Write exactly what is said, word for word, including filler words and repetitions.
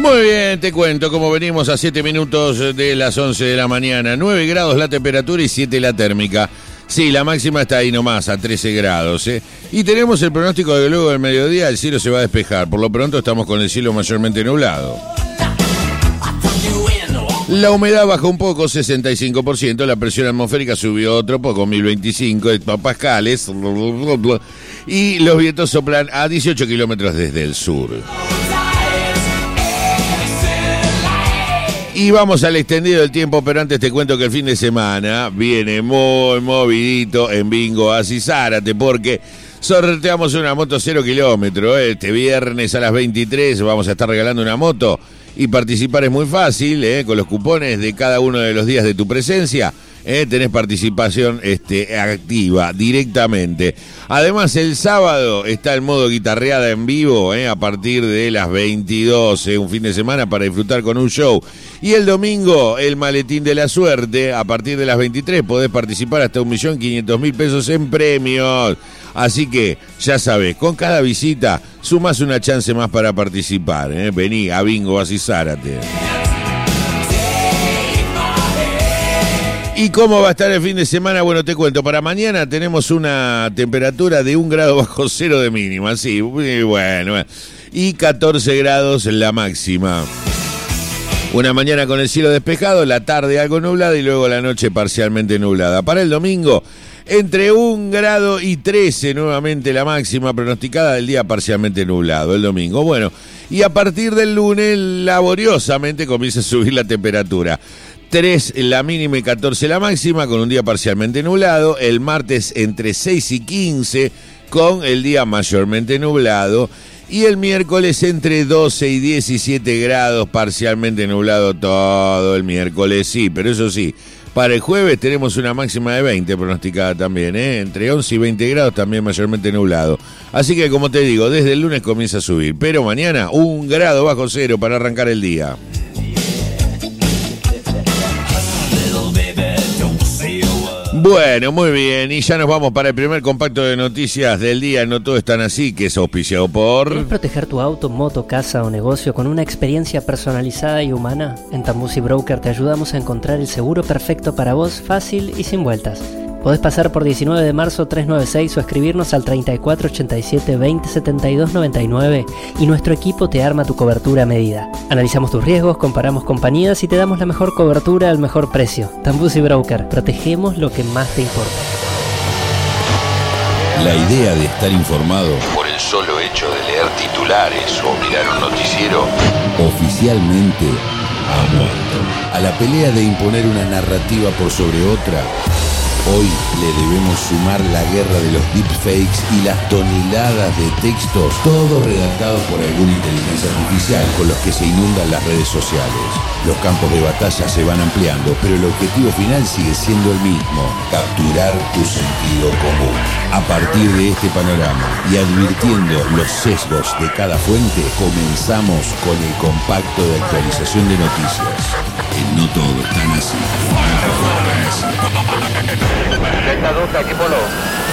Muy bien, te cuento, como venimos a siete minutos de las once de la mañana, nueve grados la temperatura y siete la térmica. Sí, la máxima está ahí nomás, a trece grados, ¿eh? Y tenemos el pronóstico de que luego del mediodía el cielo se va a despejar. Por lo pronto estamos con el cielo mayormente nublado. La humedad bajó un poco, sesenta y cinco por ciento. La presión atmosférica subió otro poco, mil veinticinco hectopascales. Y los vientos soplan a dieciocho kilómetros desde el sur. Y vamos al extendido del tiempo, pero antes te cuento que el fin de semana viene muy movidito en Bingo Así Zárate, porque sorteamos una moto cero kilómetros. Este viernes a las veintitrés vamos a estar regalando una moto y participar es muy fácil, ¿eh? Con los cupones de cada uno de los días de tu presencia. Eh, tenés participación este, activa directamente. Además, el sábado está el modo guitarreada en vivo eh, a partir de las veintidós, eh, un fin de semana para disfrutar con un show. Y el domingo, el maletín de la suerte, a partir de las veintitrés podés participar hasta un millón quinientos mil pesos en premios. Así que, ya sabés, con cada visita sumás una chance más para participar. Eh. Vení a Bingo Así Zárate. ¿Y cómo va a estar el fin de semana? Bueno, te cuento, para mañana tenemos una temperatura de un grado bajo cero de mínima, sí, muy bueno, y catorce grados la máxima. Una mañana con el cielo despejado, la tarde algo nublada y luego la noche parcialmente nublada. Para el domingo, entre un grado y trece nuevamente la máxima pronosticada, del día parcialmente nublado el domingo. Bueno, y a partir del lunes laboriosamente comienza a subir la temperatura. tres la mínima y catorce la máxima, con un día parcialmente nublado. El martes entre seis y quince, con el día mayormente nublado. Y el miércoles entre doce y diecisiete grados, parcialmente nublado todo el miércoles, sí. Pero eso sí, para el jueves tenemos una máxima de veinte pronosticada también, ¿eh? Entre once y veinte grados, también mayormente nublado. Así que, como te digo, desde el lunes comienza a subir. Pero mañana, un grado bajo cero para arrancar el día. Bueno, muy bien, y ya nos vamos para el primer compacto de noticias del día. No todo es tan así, que es auspiciado por... ¿Querés proteger tu auto, moto, casa o negocio con una experiencia personalizada y humana? En Tambusi Broker te ayudamos a encontrar el seguro perfecto para vos, fácil y sin vueltas. Podés pasar por diecinueve de marzo trescientos noventa y seis o escribirnos al treinta y cuatro ochenta y siete veinte setenta y dos noventa y nueve y nuestro equipo te arma tu cobertura a medida. Analizamos tus riesgos, comparamos compañías y te damos la mejor cobertura al mejor precio. Tambusi Broker, protegemos lo que más te importa. La idea de estar informado por el solo hecho de leer titulares o mirar un noticiero oficialmente ha muerto. A la pelea de imponer una narrativa por sobre otra, hoy le debemos sumar la guerra de los deepfakes y las toneladas de textos, todos redactados por alguna inteligencia artificial con los que se inundan las redes sociales. Los campos de batalla se van ampliando, pero el objetivo final sigue siendo el mismo: capturar tu sentido común. A partir de este panorama y advirtiendo los sesgos de cada fuente, comenzamos con el compacto de actualización de noticias. En No Todo es tan así. Delta dos, equipo Lo.